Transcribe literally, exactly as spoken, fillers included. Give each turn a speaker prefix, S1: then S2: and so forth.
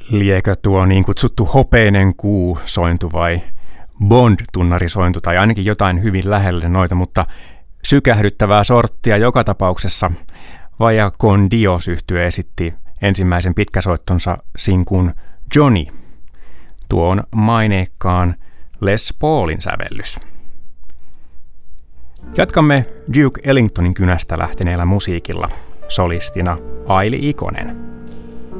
S1: Liekö tuo niin kutsuttu hopeinen kuu sointu vai Bond-tunnarisointu tai ainakin jotain hyvin lähelle noita, mutta sykähdyttävää sorttia joka tapauksessa. Vajaa con Dios-yhtye esitti ensimmäisen pitkäsoittonsa sinkun Johnny. Tuo on maineikkaan Les Paulin sävellys. Jatkamme Duke Ellingtonin kynästä lähteneellä musiikilla, solistina Aili Ikonen.